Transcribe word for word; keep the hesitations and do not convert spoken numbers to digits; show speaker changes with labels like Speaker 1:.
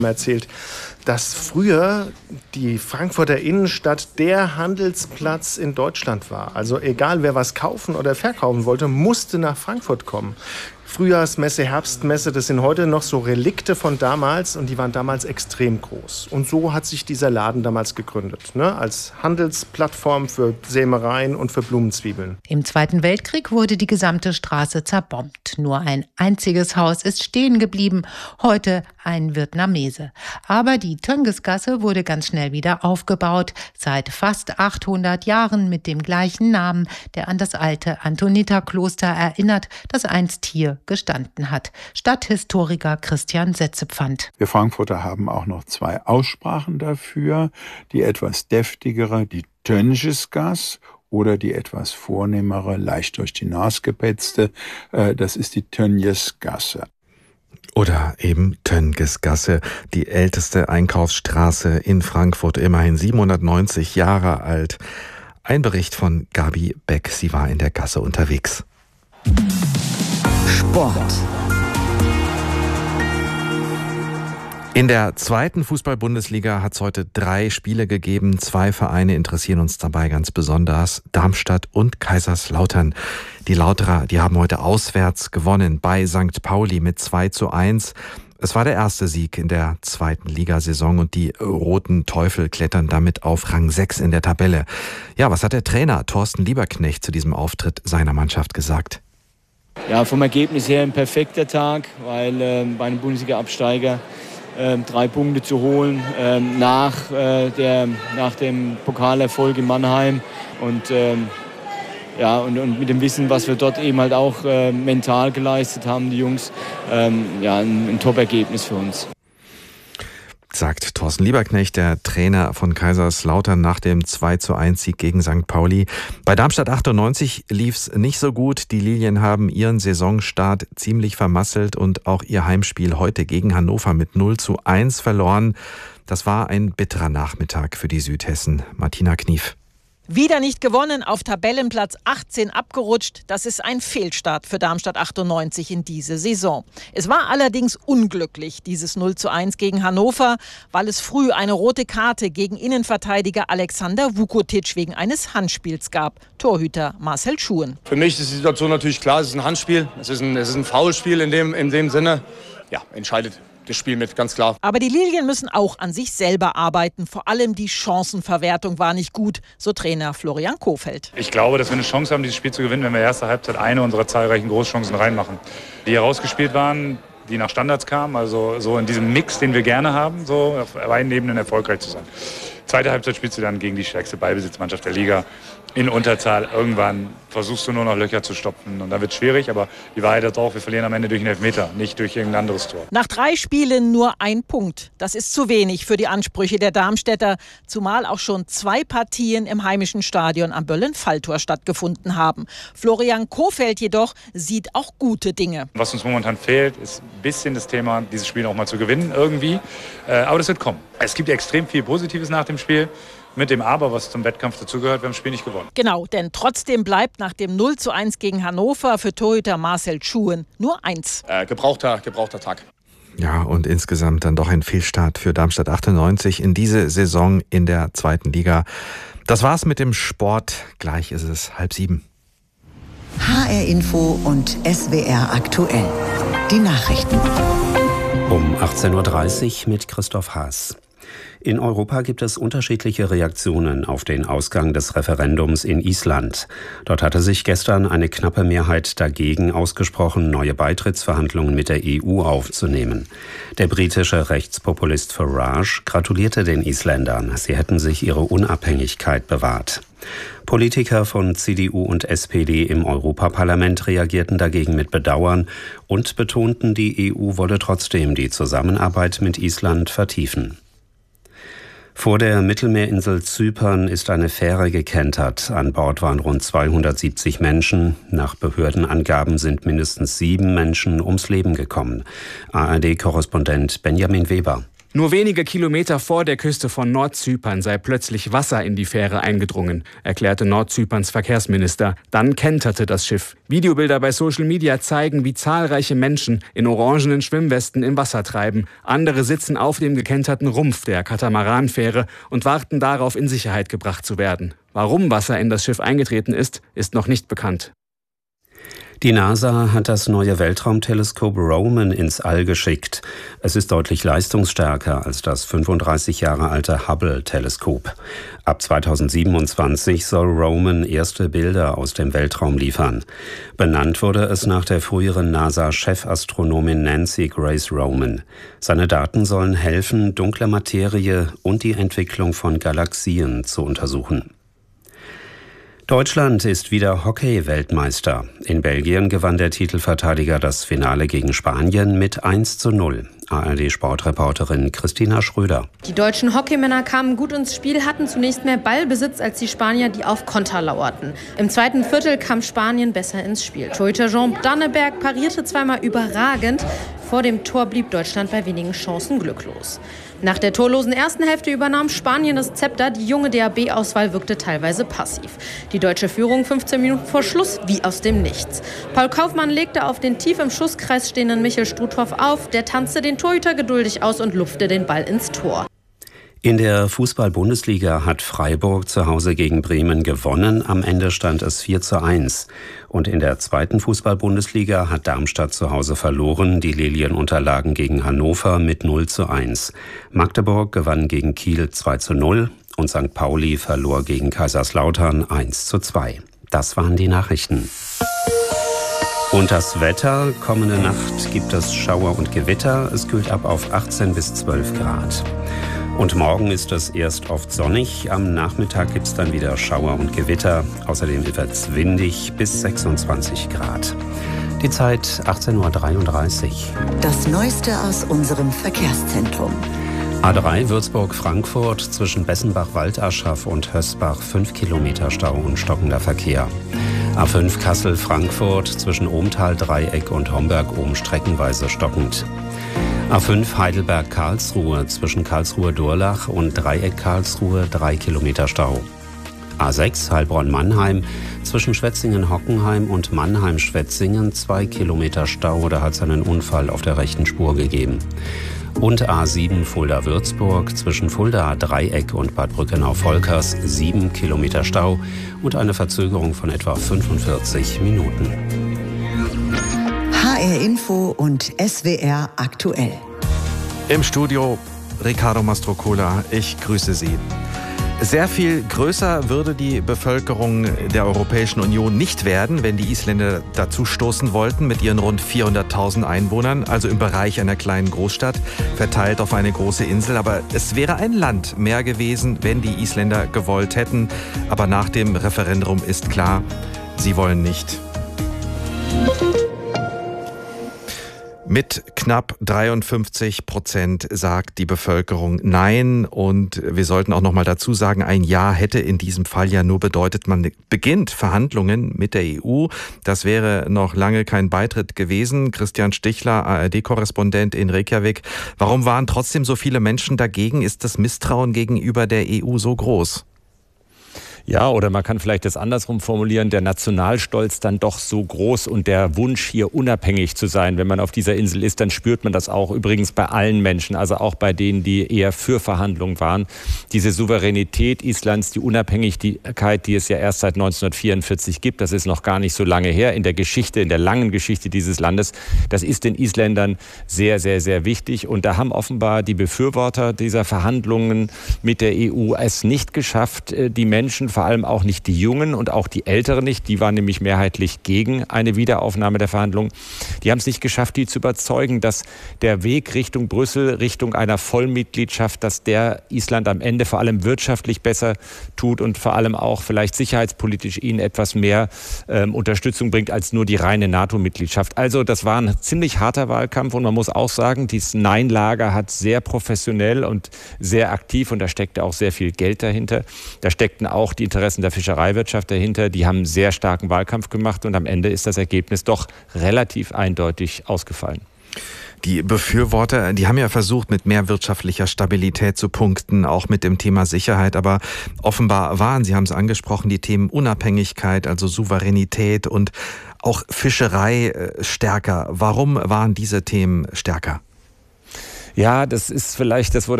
Speaker 1: erzählt, dass früher die Frankfurter Innenstadt der Handelsplatz in Deutschland war. Also egal, wer was kaufen oder verkaufen wollte, musste nach Frankfurt kommen. Frühjahrsmesse, Herbstmesse, das sind heute noch so Relikte von damals und die waren damals extrem groß. Und so hat sich dieser Laden damals gegründet, ne? Als Handelsplattform für Sämereien und für Blumenzwiebeln.
Speaker 2: Im Zweiten Weltkrieg wurde die gesamte Straße zerbombt. Nur ein einziges Haus ist stehen geblieben, heute ein Vietnamese. Aber die Töngesgasse wurde ganz schnell wieder aufgebaut, seit fast achthundert Jahren mit dem gleichen Namen, der an das alte Antoniterkloster erinnert, das einst hier gestanden hat. Stadthistoriker Christian Setzepfand.
Speaker 3: Wir Frankfurter haben auch noch zwei Aussprachen dafür. Die etwas deftigere, die Töngesgasse, oder die etwas vornehmere, leicht durch die Nase gepetzte, das ist die Tönjesgasse.
Speaker 4: Oder eben Töngesgasse, die älteste Einkaufsstraße in Frankfurt, immerhin siebenhundertneunzig Jahre alt. Ein Bericht von Gabi Beck, sie war in der Gasse unterwegs.
Speaker 5: Sport.
Speaker 4: In der zweiten Fußball-Bundesliga hat es heute drei Spiele gegeben. Zwei Vereine interessieren uns dabei ganz besonders: Darmstadt und Kaiserslautern. Die Lauterer, die haben heute auswärts gewonnen bei Sankt Pauli mit zwei zu eins. Es war der erste Sieg in der zweiten Ligasaison und die Roten Teufel klettern damit auf Rang sechs in der Tabelle. Ja, was hat der Trainer Thorsten Lieberknecht zu diesem Auftritt seiner Mannschaft gesagt?
Speaker 6: Ja, vom Ergebnis her ein perfekter Tag, weil äh, bei einem Bundesliga-Absteiger äh, drei Punkte zu holen äh, nach, äh, der, nach dem Pokalerfolg in Mannheim und, äh, ja, und, und mit dem Wissen, was wir dort eben halt auch äh, mental geleistet haben, die Jungs, ähm, ja, ein, ein Top-Ergebnis für uns.
Speaker 4: Sagt Thorsten Lieberknecht, der Trainer von Kaiserslautern nach dem zwei zu eins Sieg gegen Sankt Pauli. Bei Darmstadt achtundneunzig lief's nicht so gut. Die Lilien haben ihren Saisonstart ziemlich vermasselt und auch ihr Heimspiel heute gegen Hannover mit null zu eins verloren. Das war ein bitterer Nachmittag für die Südhessen. Martina Knief.
Speaker 7: Wieder nicht gewonnen, auf Tabellenplatz achtzehn abgerutscht. Das ist ein Fehlstart für Darmstadt achtundneunzig in diese Saison. Es war allerdings unglücklich, dieses null zu eins gegen Hannover, weil es früh eine rote Karte gegen Innenverteidiger Alexander Vukotic wegen eines Handspiels gab. Torhüter Marcel Schuhen.
Speaker 8: Für mich ist die Situation natürlich klar, es ist ein Handspiel, es ist ein, es ist ein Foulspiel in dem, in dem Sinne. Ja, entscheidet das Spiel mit, ganz klar.
Speaker 7: Aber die Lilien müssen auch an sich selber arbeiten. Vor allem die Chancenverwertung war nicht gut, so Trainer Florian Kohfeldt.
Speaker 9: Ich glaube, dass wir eine Chance haben, dieses Spiel zu gewinnen, wenn wir in der ersten Halbzeit eine unserer zahlreichen Großchancen reinmachen. Die herausgespielt waren, die nach Standards kamen, also so in diesem Mix, den wir gerne haben, so auf beiden Ebenen erfolgreich zu sein. Zweite Halbzeit spielst du dann gegen die stärkste Ballbesitzmannschaft der Liga in Unterzahl. Irgendwann versuchst du nur noch Löcher zu stopfen und dann wird es schwierig, aber die Wahrheit ist auch, wir verlieren am Ende durch einen Elfmeter, nicht durch irgendein anderes Tor.
Speaker 7: Nach drei Spielen nur ein Punkt. Das ist zu wenig für die Ansprüche der Darmstädter, zumal auch schon zwei Partien im heimischen Stadion am Böllen-Falltor stattgefunden haben. Florian Kohfeldt jedoch sieht auch gute Dinge.
Speaker 9: Was uns momentan fehlt, ist ein bisschen das Thema, dieses Spiel auch mal zu gewinnen irgendwie, aber das wird kommen. Es gibt extrem viel Positives nach dem Spiel. Mit dem Aber, was zum Wettkampf dazugehört, wir haben das Spiel nicht gewonnen.
Speaker 7: Genau, denn trotzdem bleibt nach dem null zu eins gegen Hannover für Torhüter Marcel Schuhen nur eins.
Speaker 8: Äh, gebrauchter, gebrauchter Tag.
Speaker 4: Ja, und insgesamt dann doch ein Fehlstart für Darmstadt achtundneunzig in diese Saison in der zweiten Liga. Das war's mit dem Sport. Gleich ist es halb sieben.
Speaker 5: H R Info und S W R aktuell. Die Nachrichten.
Speaker 10: Um achtzehn Uhr dreißig mit Christoph Haas. In Europa gibt es unterschiedliche Reaktionen auf den Ausgang des Referendums in Island. Dort hatte sich gestern eine knappe Mehrheit dagegen ausgesprochen, neue Beitrittsverhandlungen mit der E U aufzunehmen. Der britische Rechtspopulist Farage gratulierte den Isländern. Sie hätten sich ihre Unabhängigkeit bewahrt. Politiker von C D U und S P D im Europaparlament reagierten dagegen mit Bedauern und betonten, die E U wolle trotzdem die Zusammenarbeit mit Island vertiefen. Vor der Mittelmeerinsel Zypern ist eine Fähre gekentert. An Bord waren rund zweihundertsiebzig Menschen. Nach Behördenangaben sind mindestens sieben Menschen ums Leben gekommen. A R D-Korrespondent Benjamin Weber.
Speaker 11: Nur wenige Kilometer vor der Küste von Nordzypern sei plötzlich Wasser in die Fähre eingedrungen, erklärte Nordzyperns Verkehrsminister. Dann kenterte das Schiff. Videobilder bei Social Media zeigen, wie zahlreiche Menschen in orangenen Schwimmwesten im Wasser treiben. Andere sitzen auf dem gekenterten Rumpf der Katamaranfähre und warten darauf, in Sicherheit gebracht zu werden. Warum Wasser in das Schiff eingetreten ist, ist noch nicht bekannt.
Speaker 10: Die NASA hat das neue Weltraumteleskop Roman ins All geschickt. Es ist deutlich leistungsstärker als das fünfunddreißig Jahre alte Hubble-Teleskop. Ab zweitausendsiebenundzwanzig soll Roman erste Bilder aus dem Weltraum liefern. Benannt wurde es nach der früheren NASA-Chefastronomin Nancy Grace Roman. Seine Daten sollen helfen, dunkle Materie und die Entwicklung von Galaxien zu untersuchen. Deutschland ist wieder Hockey-Weltmeister. In Belgien gewann der Titelverteidiger das Finale gegen Spanien mit eins zu null. A R D-Sportreporterin Christina Schröder.
Speaker 12: Die deutschen Hockeymänner kamen gut ins Spiel, hatten zunächst mehr Ballbesitz als die Spanier, die auf Konter lauerten. Im zweiten Viertel kam Spanien besser ins Spiel. Torhüter Jean Danneberg parierte zweimal überragend. Vor dem Tor blieb Deutschland bei wenigen Chancen glücklos. Nach der torlosen ersten Hälfte übernahm Spanien das Zepter. Die junge D A B-Auswahl wirkte teilweise passiv. Die deutsche Führung fünfzehn Minuten vor Schluss wie aus dem Nichts. Paul Kaufmann legte auf den tief im Schusskreis stehenden Michel Struthoff auf. Der tanzte den Torhüter geduldig aus und lupfte den Ball ins Tor.
Speaker 10: In der Fußball-Bundesliga hat Freiburg zu Hause gegen Bremen gewonnen. Am Ende stand es vier zu eins. Und in der zweiten Fußball-Bundesliga hat Darmstadt zu Hause verloren. Die Lilien unterlagen gegen Hannover mit null zu eins. Magdeburg gewann gegen Kiel zwei zu null und Sankt Pauli verlor gegen Kaiserslautern eins zu zwei. Das waren die Nachrichten. Und das Wetter. Kommende Nacht gibt es Schauer und Gewitter. Es kühlt ab auf achtzehn bis zwölf Grad. Und morgen ist es erst oft sonnig. Am Nachmittag gibt es dann wieder Schauer und Gewitter. Außerdem wird es windig bis sechsundzwanzig Grad. Die Zeit achtzehn Uhr dreiunddreißig.
Speaker 5: Das Neueste aus unserem Verkehrszentrum.
Speaker 10: A drei Würzburg-Frankfurt zwischen Bessenbach-Waldaschaf und Hösbach fünf Kilometer Stau und stockender Verkehr. A fünf Kassel-Frankfurt zwischen Ohmtal-Dreieck und Homberg-Ohm streckenweise stockend. A fünf Heidelberg-Karlsruhe zwischen Karlsruhe-Durlach und Dreieck-Karlsruhe drei Kilometer Stau. A sechs Heilbronn-Mannheim zwischen Schwetzingen-Hockenheim und Mannheim-Schwetzingen zwei Kilometer Stau. Da hat es einen Unfall auf der rechten Spur gegeben. Und A sieben Fulda-Würzburg zwischen Fulda-Dreieck und Bad Brückenau-Volkers sieben Kilometer Stau und eine Verzögerung von etwa fünfundvierzig Minuten.
Speaker 5: H R Info und S W R aktuell.
Speaker 4: Im Studio Riccardo Mastrocola, ich grüße Sie. Sehr viel größer würde die Bevölkerung der Europäischen Union nicht werden, wenn die Isländer dazu stoßen wollten mit ihren rund vierhunderttausend Einwohnern, also im Bereich einer kleinen Großstadt, verteilt auf eine große Insel. Aber es wäre ein Land mehr gewesen, wenn die Isländer gewollt hätten. Aber nach dem Referendum ist klar, sie wollen nicht. Mit knapp dreiundfünfzig Prozent sagt die Bevölkerung Nein. Und wir sollten auch noch mal dazu sagen, ein Ja hätte in diesem Fall ja nur bedeutet, man beginnt Verhandlungen mit der E U. Das wäre noch lange kein Beitritt gewesen. Christian Stichler, A R D-Korrespondent in Reykjavik. Warum waren trotzdem so viele Menschen dagegen? Ist das Misstrauen gegenüber der E U so groß?
Speaker 13: Ja, oder man kann vielleicht das andersrum formulieren, der Nationalstolz dann doch so groß und der Wunsch, hier unabhängig zu sein. Wenn man auf dieser Insel ist, dann spürt man das auch übrigens bei allen Menschen, also auch bei denen, die eher für Verhandlungen waren. Diese Souveränität Islands, die Unabhängigkeit, die es ja erst seit neunzehnhundertvierundvierzig gibt, das ist noch gar nicht so lange her in der Geschichte, in der langen Geschichte dieses Landes, das ist den Isländern sehr, sehr, sehr wichtig. Und da haben offenbar die Befürworter dieser Verhandlungen mit der E U es nicht geschafft, die Menschen, vor allem auch nicht die Jungen und auch die Älteren nicht, die waren nämlich mehrheitlich gegen eine Wiederaufnahme der Verhandlungen. Die haben es nicht geschafft, die zu überzeugen, dass der Weg Richtung Brüssel, Richtung einer Vollmitgliedschaft, dass der Island am Ende vor allem wirtschaftlich besser tut und vor allem auch vielleicht sicherheitspolitisch ihnen etwas mehr ähm, Unterstützung bringt als nur die reine NATO-Mitgliedschaft. Also das war ein ziemlich harter Wahlkampf und man muss auch sagen, dieses Nein-Lager hat sehr professionell und sehr aktiv und da steckte auch sehr viel Geld dahinter. Da steckten auch die Interessen der Fischereiwirtschaft dahinter. Die haben einen sehr starken Wahlkampf gemacht und am Ende ist das Ergebnis doch relativ eindeutig ausgefallen.
Speaker 4: Die Befürworter, die haben ja versucht, mit mehr wirtschaftlicher Stabilität zu punkten, auch mit dem Thema Sicherheit. Aber offenbar waren, Sie haben es angesprochen, die Themen Unabhängigkeit, also Souveränität und auch Fischerei stärker. Warum waren diese Themen stärker?
Speaker 13: Ja, das ist vielleicht, das wurde